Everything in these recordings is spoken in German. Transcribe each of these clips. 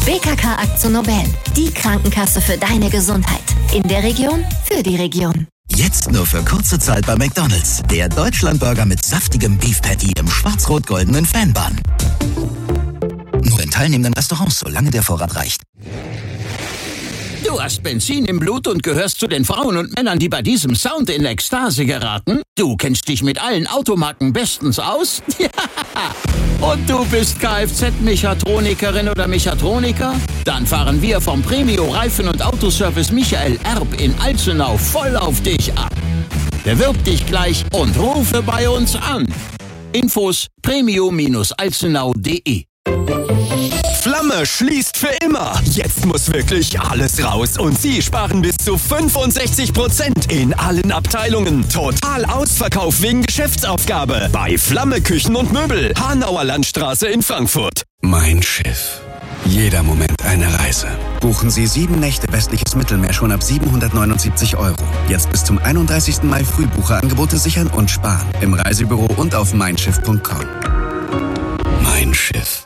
BKK AkzoNobel, die Krankenkasse für deine Gesundheit. In der Region, für die Region. Jetzt nur für kurze Zeit bei McDonald's. Der Deutschlandburger mit saftigem Beef Patty im schwarz-rot-goldenen Fanbun. Nur in teilnehmenden Restaurants, solange der Vorrat reicht. Du hast Benzin im Blut und gehörst zu den Frauen und Männern, die bei diesem Sound in Ekstase geraten? Du kennst dich mit allen Automarken bestens aus? Ja! Und du bist Kfz-Mechatronikerin oder Mechatroniker? Dann fahren wir vom Premio Reifen- und Autoservice Michael Erb in Alzenau voll auf dich ab. Bewirb dich gleich und rufe bei uns an. Infos premio-alzenau.de. Flamme schließt für immer. Jetzt muss wirklich alles raus und Sie sparen bis zu 65% in allen Abteilungen. Total Ausverkauf wegen Geschäftsaufgabe bei Flamme Küchen und Möbel, Hanauer Landstraße in Frankfurt. Mein Schiff. Jeder Moment eine Reise. Buchen Sie 7 Nächte westliches Mittelmeer schon ab 779 €. Jetzt bis zum 31. Mai Frühbucherangebote sichern und sparen. Im Reisebüro und auf meinschiff.com. Mein Schiff.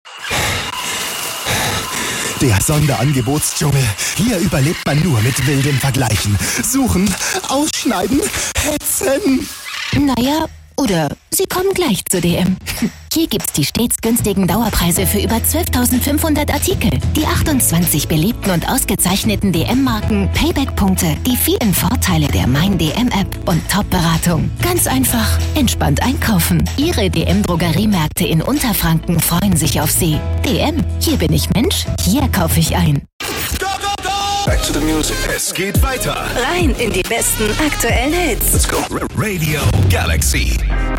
Der Sonderangebotsdschungel. Hier überlebt man nur mit wilden Vergleichen. Suchen, ausschneiden, hetzen. Naja, oder Sie kommen gleich zu DM. Hier gibt's die stets günstigen Dauerpreise für über 12.500 Artikel. Die 28 beliebten und ausgezeichneten DM-Marken, Payback-Punkte, die vielen Vorteile der Mein DM-App und Top-Beratung. Ganz einfach, entspannt einkaufen. Ihre DM-Drogeriemärkte in Unterfranken freuen sich auf Sie. DM, hier bin ich Mensch, hier kaufe ich ein. Back to the music. Es geht weiter. Rein in die besten aktuellen Hits. Let's go. Radio Galaxy.